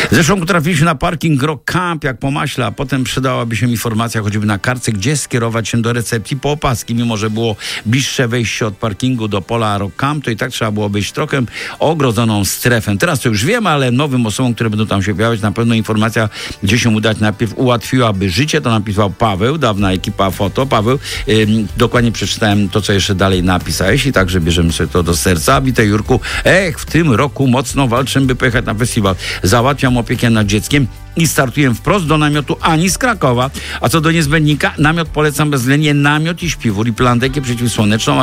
Zresztą trafiliśmy na parking Rock Camp jak po maśle, a potem przydałaby się informacja choćby na kartce, gdzie skierować się do recepcji po opaski. Mimo że było bliższe wejście od parkingu do pola Rock Camp, to i tak trzeba było obejść trochę ogrodzoną strefę. Teraz to już wiemy, ale nowym osobom, które będą tam się pojawiać, na pewno informacja, gdzie się udać, najpierw ułatwiłaby życie. To napisał Paweł, dawna ekipa foto. Paweł, dokładnie przeczytałem to, co jeszcze dalej napisałeś i także bierzemy sobie to do serca. Witaj, Jurku. W tym roku mocno walczę, by pojechać na festiwal. Załatwiam opiekę nad dzieckiem i startuję wprost do namiotu Ani z Krakowa. A co do niezbędnika, namiot polecam bezwzględnie, namiot i śpiwór i plandekę przeciwsłoneczną, a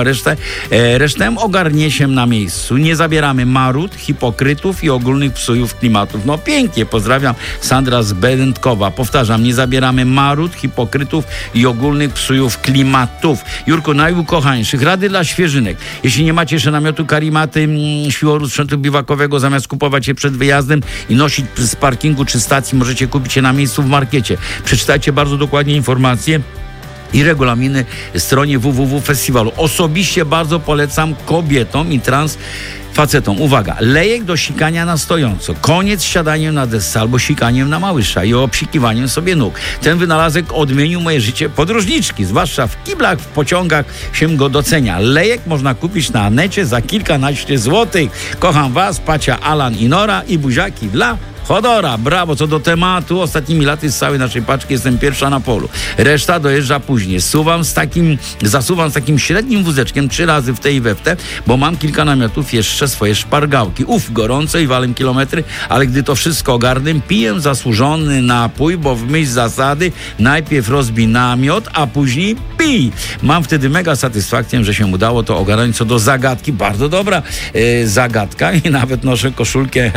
resztę ogarnie się na miejscu. Nie zabieramy marud, hipokrytów i ogólnych psujów klimatów. No pięknie, pozdrawiam, Sandra z Bedentkowa. Powtarzam, nie zabieramy marud, hipokrytów i ogólnych psujów klimatów. Jurku, najukochańszych, rady dla świeżynek. Jeśli nie macie jeszcze namiotu, karimaty, śpiworu, sprzętu biwakowego, zamiast kupować je przed wyjazdem i nosić z parkingu czy stacji, możecie kupić je na miejscu w markecie. Przeczytajcie bardzo dokładnie informacje i regulaminy stronie www festiwalu. Osobiście bardzo polecam kobietom i facetom. Uwaga, lejek do sikania na stojąco. Koniec siadaniem na desce albo sikaniem na małysza i obsikiwaniem sobie nóg. Ten wynalazek odmienił moje życie podróżniczki. Zwłaszcza w kiblach, w pociągach się go docenia. Lejek można kupić na necie za kilkanaście złotych. Kocham was, Pacia, Alan i Nora i buziaki dla Chodora. Brawo, co do tematu. Ostatnimi laty z całej naszej paczki jestem pierwsza na polu. Reszta dojeżdża później. Zasuwam z takim średnim wózeczkiem 3 razy w te i we w te, bo mam kilka namiotów, jeszcze swoje szpargałki. Gorąco i walem kilometry, ale gdy to wszystko ogarnę, piję zasłużony napój, bo w myśl zasady najpierw rozbij namiot, a później pij. Mam wtedy mega satysfakcję, że się udało to ogarnąć. Co do zagadki, bardzo dobra zagadka i nawet noszę koszulkę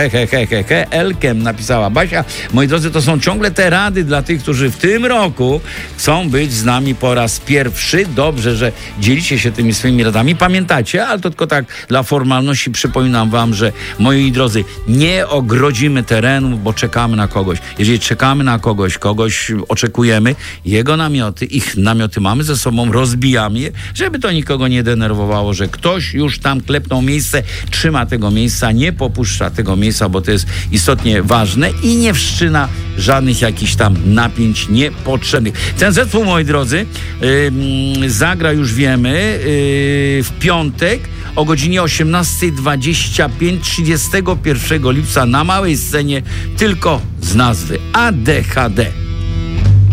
Elkiem, napisała Basia. Moi drodzy, to są ciągle te rady dla tych, którzy w tym roku chcą być z nami po raz pierwszy. Dobrze, że dzielicie się tymi swoimi radami. Pamiętacie, ale to tylko tak dla formalności przypominam wam, że moi drodzy, nie ogrodzimy terenów, bo czekamy na kogoś. Jeżeli czekamy na kogoś oczekujemy, jego namioty, ich namioty mamy ze sobą, rozbijamy je, żeby to nikogo nie denerwowało, że ktoś już tam klepnął miejsce, trzyma tego miejsca, nie popuszcza tego miejsca, bo to jest istotnie ważne i nie wszczyna żadnych jakichś tam napięć niepotrzebnych. Ten zespół, moi drodzy, zagra, już wiemy, w piątek o godzinie 18:25 31 lipca na małej scenie, tylko z nazwy ADHD.